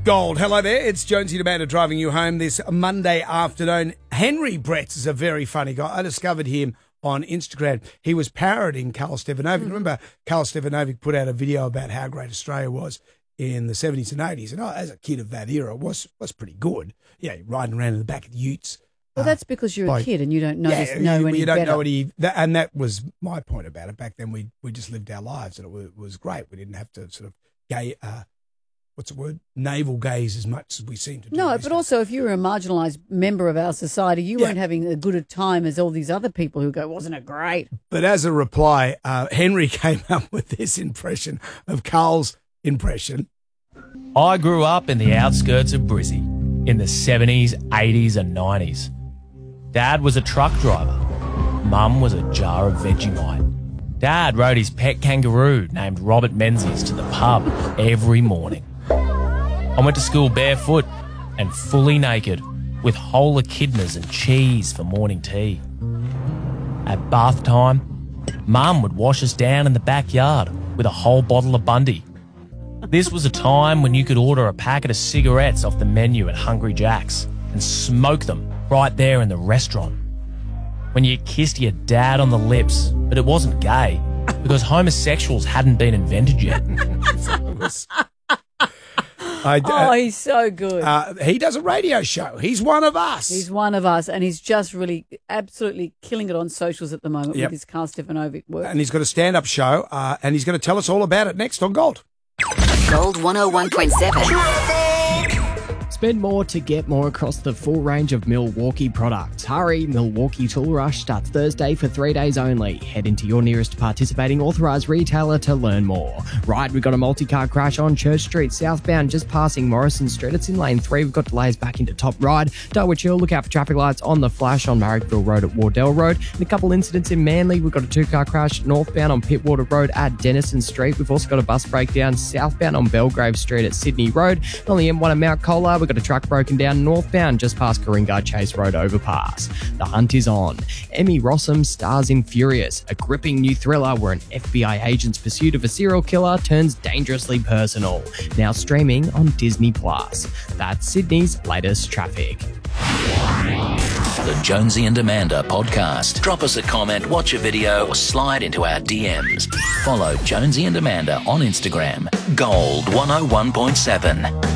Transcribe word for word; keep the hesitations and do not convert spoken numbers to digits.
Gold. Hello there. It's Jonesy and Amanda driving you home this Monday afternoon. Henry Bretts is a very funny guy. I discovered him on Instagram. He was parodying Karl Stefanovic. Mm-hmm. Remember, Karl Stefanovic put out a video about how great Australia was in the seventies and eighties. And I, as a kid of that era, was was pretty good. Yeah, riding around in the back of the utes. Well, that's because you're by, a kid and you don't know, yeah, this, know you, any you don't better. know any, that, and that was my point about it. Back then, we we just lived our lives, and it was, it was great. We didn't have to sort of gay, uh, what's the word, navel gaze as much as we seem to do. No, but days. Also, if you were a marginalised member of our society, you yeah. weren't having as good a time as all these other people who go, wasn't it great? But as a reply, uh, Henry came up with this impression of Karl's impression. I grew up in the outskirts of Brizzy in the seventies, eighties and nineties. Dad was a truck driver. Mum was a jar of Vegemite. Dad rode his pet kangaroo named Robert Menzies to the pub every morning. I went to school barefoot and fully naked with whole echidnas and cheese for morning tea. At bath time, Mum would wash us down in the backyard with a whole bottle of Bundy. This was a time when you could order a packet of cigarettes off the menu at Hungry Jack's and smoke them right there in the restaurant. When you kissed your dad on the lips, but it wasn't gay because homosexuals hadn't been invented yet. I, uh, oh, he's so good. Uh, he does a radio show. He's one of us. He's one of us, and he's just really absolutely killing it on socials at the moment yep. with his Karl Stefanovic work. And he's got a stand-up show, uh, and he's going to tell us all about it next on Gold. Gold one oh one point seven. Spend more to get more across the full range of Milwaukee products. Hurry, Milwaukee Tool Rush starts Thursday for three days only. Head into your nearest participating authorised retailer to learn more. Right, we've got a multi-car crash on Church Street southbound just passing Morrison Street. It's in lane three. We've got delays back into Top Ride. Dulwich Hill, look out for traffic lights on the flash on Marrickville Road at Wardell Road. And a couple incidents in Manly. We've got a two-car crash northbound on Pittwater Road at Denison Street. We've also got a bus breakdown southbound on Belgrave Street at Sydney Road. And on the M one at Mount Colah, we've got a truck broken down northbound just past Coringa Chase Road overpass. The hunt is on. Emmy Rossum stars in Furious, a gripping new thriller where an F B I agent's pursuit of a serial killer turns dangerously personal. Now streaming on Disney Plus. That's Sydney's latest traffic. The Jonesy and Amanda podcast. Drop us a comment, watch a video, or slide into our D Ms. Follow Jonesy and Amanda on Instagram. Gold one oh one point seven.